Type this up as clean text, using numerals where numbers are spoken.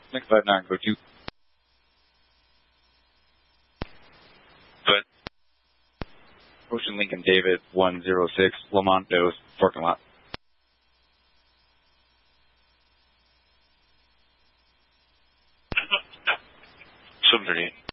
659, go to. But Ocean Lincoln David 106, Lamont Dos, parking lot. 738.